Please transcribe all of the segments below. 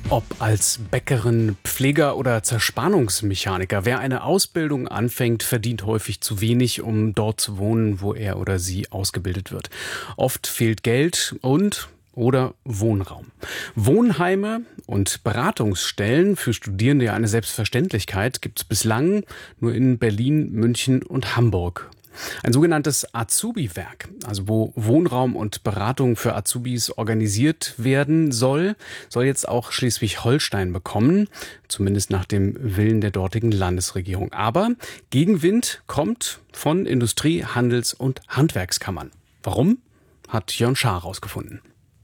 Ob als Bäckerin, Pfleger oder Zerspannungsmechaniker, wer eine Ausbildung anfängt, verdient häufig zu wenig, um dort zu wohnen, wo er oder sie ausgebildet wird. Oft fehlt Geld oder Wohnraum. Wohnheime und Beratungsstellen für Studierende, ja eine Selbstverständlichkeit, gibt es bislang nur in Berlin, München und Hamburg. Ein sogenanntes Azubi-Werk, also wo Wohnraum und Beratung für Azubis organisiert werden soll jetzt auch Schleswig-Holstein bekommen, zumindest nach dem Willen der dortigen Landesregierung. Aber Gegenwind kommt von Industrie-, Handels- und Handwerkskammern. Warum? Hat Jörn Schaar herausgefunden.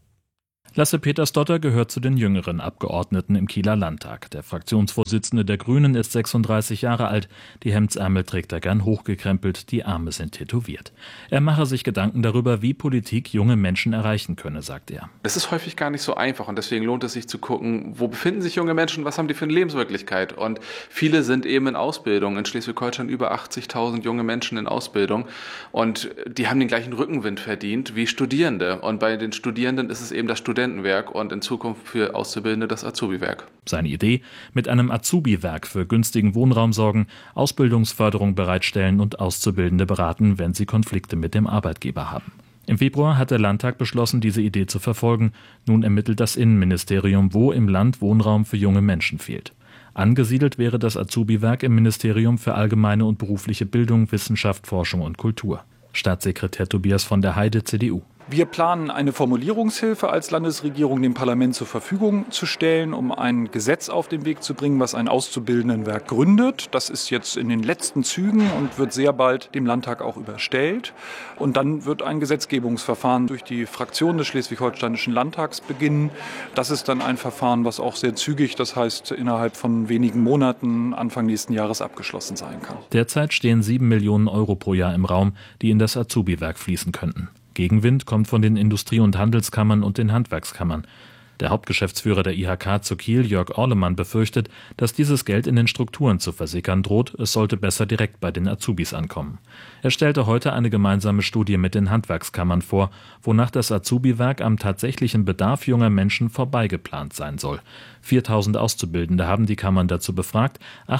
Lasse Petersdotter gehört zu den jüngeren Abgeordneten im Kieler Landtag. Der Fraktionsvorsitzende der Grünen ist 36 Jahre alt. Die Hemdsärmel trägt er gern hochgekrempelt, die Arme sind tätowiert. Er mache sich Gedanken darüber, wie Politik junge Menschen erreichen könne, sagt er. Es ist häufig gar nicht so einfach und deswegen lohnt es sich zu gucken, wo befinden sich junge Menschen, was haben die für eine Lebenswirklichkeit. Und viele sind eben in Ausbildung. In Schleswig-Holstein über 80.000 junge Menschen in Ausbildung und die haben den gleichen Rückenwind verdient wie Studierende. Und bei den Studierenden ist es eben das Studentenwerk und in Zukunft für Auszubildende das Azubi-Werk. Seine Idee: mit einem Azubi-Werk für günstigen Wohnraum sorgen, Ausbildungsförderung bereitstellen und Auszubildende beraten, wenn sie Konflikte mit dem Arbeitgeber haben. Im Februar hat der Landtag beschlossen, diese Idee zu verfolgen. Nun ermittelt das Innenministerium, wo im Land Wohnraum für junge Menschen fehlt. Angesiedelt wäre das Azubi-Werk im Ministerium für allgemeine und berufliche Bildung, Wissenschaft, Forschung und Kultur. Staatssekretär Tobias von der Heide, CDU. Wir planen eine Formulierungshilfe als Landesregierung dem Parlament zur Verfügung zu stellen, um ein Gesetz auf den Weg zu bringen, was ein Auszubildendenwerk gründet. Das ist jetzt in den letzten Zügen und wird sehr bald dem Landtag auch überstellt. Und dann wird ein Gesetzgebungsverfahren durch die Fraktion des Schleswig-Holsteinischen Landtags beginnen. Das ist dann ein Verfahren, was auch sehr zügig, das heißt innerhalb von wenigen Monaten, Anfang nächsten Jahres abgeschlossen sein kann. Derzeit stehen 7 Millionen Euro pro Jahr im Raum, die in das Azubi-Werk fließen könnten. Gegenwind kommt von den Industrie- und Handelskammern und den Handwerkskammern. Der Hauptgeschäftsführer der IHK zu Kiel, Jörg Orlemann, befürchtet, dass dieses Geld in den Strukturen zu versickern droht. Es sollte besser direkt bei den Azubis ankommen. Er stellte heute eine gemeinsame Studie mit den Handwerkskammern vor, wonach das Azubi-Werk am tatsächlichen Bedarf junger Menschen vorbeigeplant sein soll. 4.000 Auszubildende haben die Kammern dazu befragt.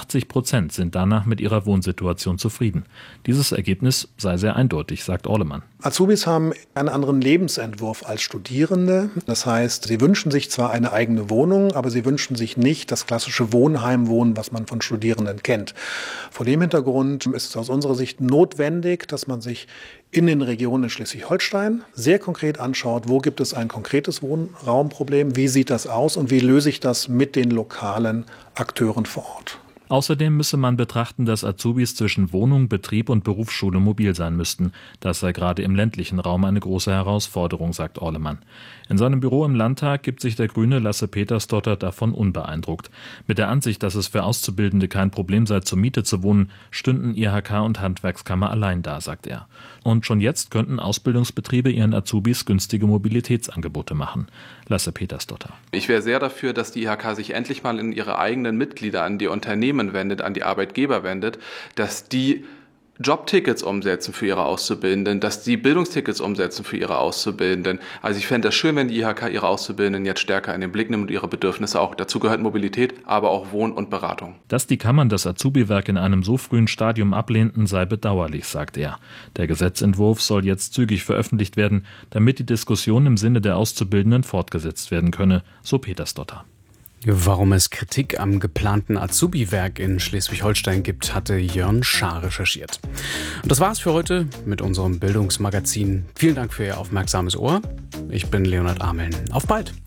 80% sind danach mit ihrer Wohnsituation zufrieden. Dieses Ergebnis sei sehr eindeutig, sagt Orlemann. Azubis haben einen anderen Lebensentwurf als Studierende. Das heißt, sie wünschen sich zwar eine eigene Wohnung, aber sie wünschen sich nicht das klassische Wohnheimwohnen, was man von Studierenden kennt. Vor dem Hintergrund ist es aus unserer Sicht notwendig, dass man sich in den Regionen in Schleswig-Holstein sehr konkret anschaut, wo gibt es ein konkretes Wohnraumproblem, wie sieht das aus und wie löse ich das mit den lokalen Akteuren vor Ort. Außerdem müsse man betrachten, dass Azubis zwischen Wohnung, Betrieb und Berufsschule mobil sein müssten. Das sei gerade im ländlichen Raum eine große Herausforderung, sagt Orlemann. In seinem Büro im Landtag gibt sich der Grüne Lasse Petersdotter davon unbeeindruckt. Mit der Ansicht, dass es für Auszubildende kein Problem sei, zur Miete zu wohnen, stünden IHK und Handwerkskammer allein da, sagt er. Und schon jetzt könnten Ausbildungsbetriebe ihren Azubis günstige Mobilitätsangebote machen. Lasse Petersdotter. Ich wäre sehr dafür, dass die IHK sich endlich mal in ihre eigenen Mitglieder, an die Unternehmen wendet, an die Arbeitgeber wendet, dass die Jobtickets umsetzen für ihre Auszubildenden, dass die Bildungstickets umsetzen für ihre Auszubildenden. Also ich fände das schön, wenn die IHK ihre Auszubildenden jetzt stärker in den Blick nimmt und ihre Bedürfnisse auch. Dazu gehört Mobilität, aber auch Wohn- und Beratung. Dass die Kammern das Azubi-Werk in einem so frühen Stadium ablehnten, sei bedauerlich, sagt er. Der Gesetzentwurf soll jetzt zügig veröffentlicht werden, damit die Diskussion im Sinne der Auszubildenden fortgesetzt werden könne, so Petersdotter. Warum es Kritik am geplanten Azubi-Werk in Schleswig-Holstein gibt, hatte Jörn Schaar recherchiert. Und das war's für heute mit unserem Bildungsmagazin. Vielen Dank für Ihr aufmerksames Ohr. Ich bin Leonhard Ameln. Auf bald!